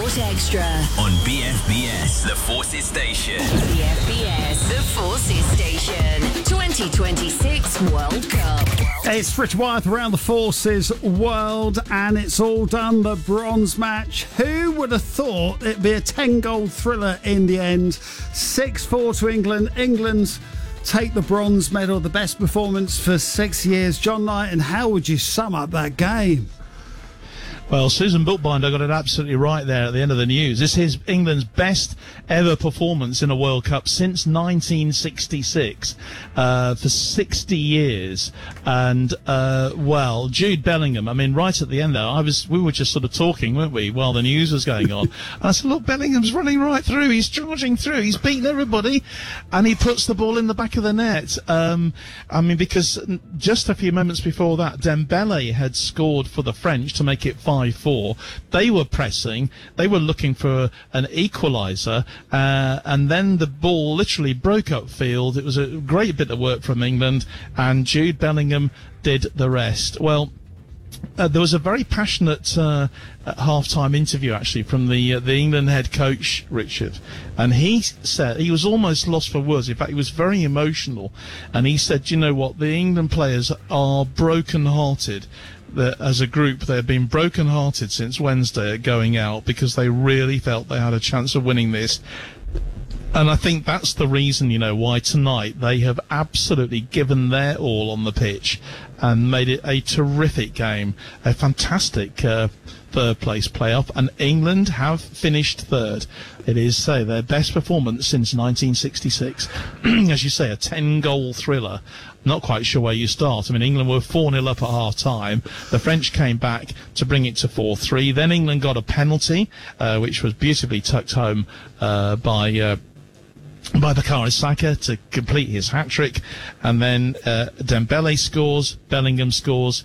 Sport Extra on BFBS, the Forces Station. BFBS, the Forces Station 2026 World Cup. It's Richard Wyeth around the Forces world, and it's all done. The bronze match. Who would have thought it'd be a 10-goal thriller in the end? 6-4 to England. England's take the bronze medal, the best performance for 6 years. John Knight, and how would you sum up that game? Well, Susan Bookbinder got it absolutely right there at the end of the news. This is England's best ever performance in a World Cup since 1966, for 60 years. And, well, Jude Bellingham, I mean, right at the end there, we were just sort of talking, weren't we, while the news was going on. And I said, look, Bellingham's running right through, he's charging through, he's beaten everybody, and he puts the ball in the back of the net. I mean, because just a few moments before that, Dembele had scored for the French to make it 5-4. They were pressing, they were looking for an equaliser, and then the ball literally broke upfield. It was a great bit of work from England, and Jude Bellingham did the rest. Well, there was a very passionate half-time interview, actually, from the England head coach, Richard, and he said he was almost lost for words. In fact, he was very emotional, and he said, you know what, the England players are broken-hearted. As a group, they've been broken-hearted since Wednesday at going out because they really felt they had a chance of winning this. And I think that's the reason, you know, why tonight they have absolutely given their all on the pitch and made it a terrific game, a fantastic third-place playoff, and England have finished third. It is, say, their best performance since 1966. As you say, a 10-goal thriller. Not quite sure where you start. I mean, England were 4-0 up at half-time. The French came back to bring it to 4-3. Then England got a penalty, which was beautifully tucked home by Bukayo Saka to complete his hat-trick. And then Dembele scores, Bellingham scores,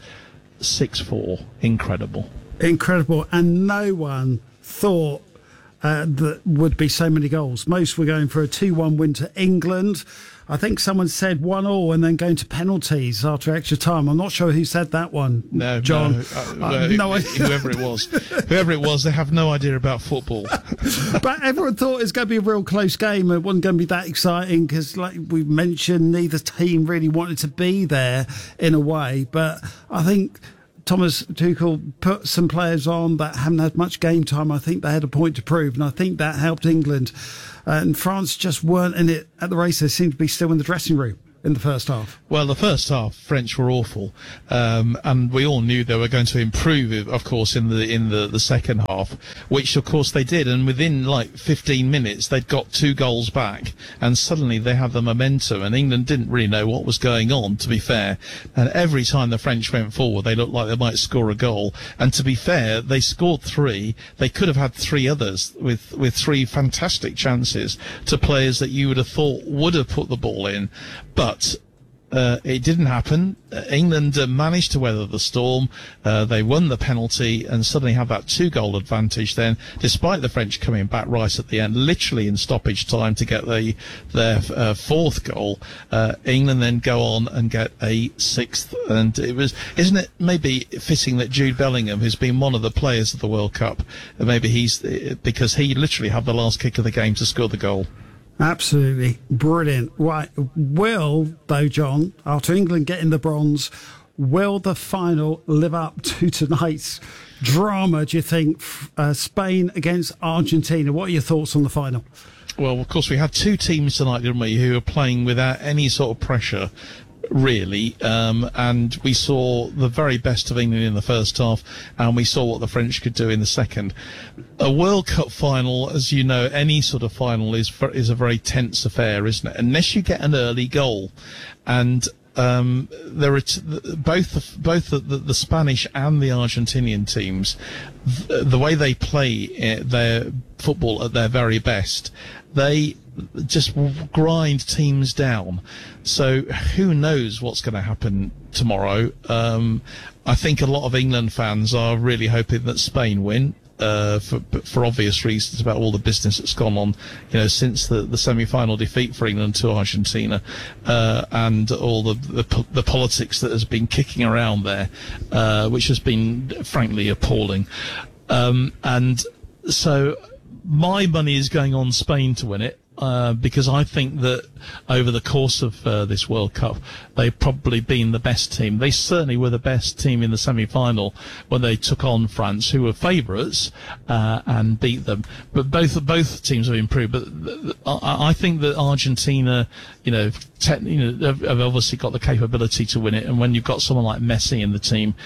6-4. Incredible. Incredible. And no one thought that would be so many goals. Most were going for a 2-1 win to England. I think someone said 1-1 and then going to penalties after extra time. I'm not sure who said that one, no, John. No, whoever it was, they have no idea about football. But everyone thought it was going to be a real close game. It wasn't going to be that exciting because, like we mentioned, neither team really wanted to be there in a way. But I think Thomas Tuchel put some players on that haven't had much game time. I think they had a point to prove, and I think that helped England. And France just weren't in it at the race. They seemed to be still in the dressing room in the first half. Well, the first half, French were awful, and we all knew they were going to improve, of course, in the second half, which of course they did. And within like 15 minutes, they'd got 2 goals back, and suddenly they had the momentum. And England didn't really know what was going on, to be fair. And every time the French went forward, they looked like they might score a goal. And to be fair, they scored 3. They could have had 3 others with 3 fantastic chances to players that you would have thought would have put the ball in, but it didn't happen. England managed to weather the storm. They won the penalty and suddenly have that 2-goal advantage then, despite the French coming back right at the end, literally in stoppage time to get their 4th goal. England then go on and get a 6th. And isn't it maybe fitting that Jude Bellingham, who's been one of the players of the World Cup, maybe because he literally had the last kick of the game to score the goal. Absolutely brilliant. Right, though, John, after England getting the bronze, will the final live up to tonight's drama, do you think? Spain against Argentina. What are your thoughts on the final? Well, of course, we had 2 teams tonight, didn't we, who are playing without any sort of pressure, really, and we saw the very best of England in the first half, and we saw what the French could do in the second. A World Cup final, as you know, any sort of final is a very tense affair, isn't it? Unless you get an early goal, and there are both the Spanish and the Argentinian teams, the way they play their football at their very best, they just grind teams down. So who knows what's going to happen tomorrow? I think a lot of England fans are really hoping that Spain win. For obvious reasons, about all the business that's gone on, you know, since the semi-final defeat for England to Argentina, and all the politics that has been kicking around there, which has been frankly appalling. And So my money is going on Spain to win it. Because I think that over the course of this World Cup, they've probably been the best team. They certainly were the best team in the semi-final when they took on France, who were favourites, and beat them. But both teams have improved. But I think that Argentina, have obviously got the capability to win it. And when you've got someone like Messi in the team,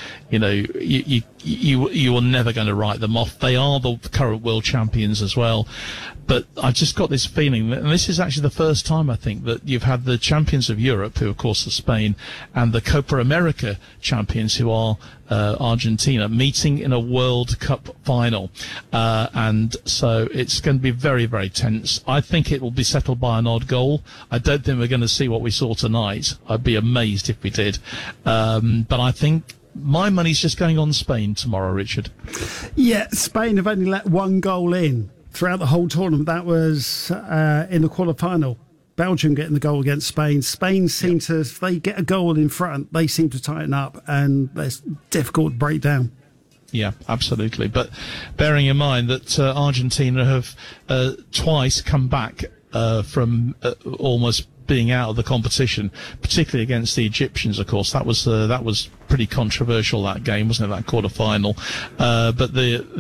you are never going to write them off. They are the current world champions as well. But I've just got this feeling that, and this is actually the first time I think that you've had the champions of Europe, who of course are Spain, and the Copa America champions, who are Argentina, meeting in a World Cup final. And so it's going to be very, very tense. I think it will be settled by an odd goal. I don't think we're going to see what we saw tonight. I'd be amazed if we did. But I think my money's just going on Spain tomorrow, Richard. Yeah, Spain have only let one goal in throughout the whole tournament. That was in the quarter-final. Belgium getting the goal against Spain. Spain seem to, if they get a goal in front, they seem to tighten up, and it's difficult to break down. Yeah, absolutely. But bearing in mind that Argentina have twice come back from almost being out of the competition, particularly against the Egyptians, of course. That was pretty controversial, that game, wasn't it, that quarter-final? But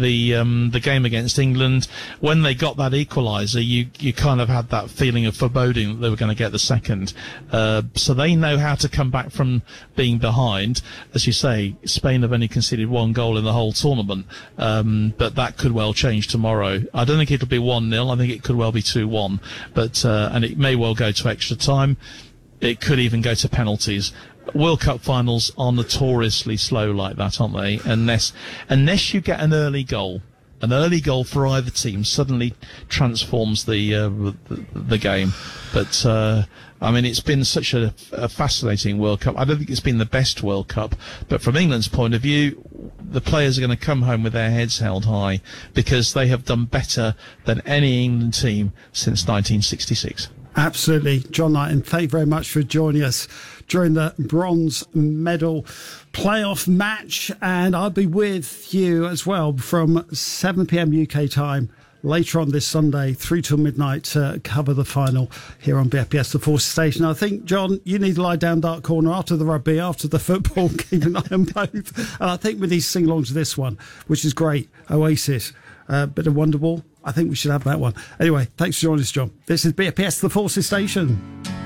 the game against England, when they got that equaliser, you kind of had that feeling of foreboding that they were going to get the second. So they know how to come back from being behind. As you say, Spain have only conceded one goal in the whole tournament, but that could well change tomorrow. I don't think it'll be 1-0. I think it could well be 2-1, but and it may well go to extra time. It could even go to penalties. World Cup finals are notoriously slow like that, aren't they? Unless you get an early goal for either team suddenly transforms the game. But I mean, it's been such a fascinating World Cup. I don't think it's been the best World Cup, but from England's point of view, the players are going to come home with their heads held high because they have done better than any England team since 1966. Absolutely. John Knighton, thank you very much for joining us during the bronze medal playoff match. And I'll be with you as well from 7 p.m. UK time later on this Sunday through till midnight to cover the final here on BFBS, the Forces Station. I think, John, you need to lie down dark corner after the rugby, after the football, keep an eye on both. And I think we need to sing along to this one, which is great. Oasis, bit of Wonderwall. I think we should have that one. Anyway, thanks for joining us, John. This is BFBS, the Forces Station.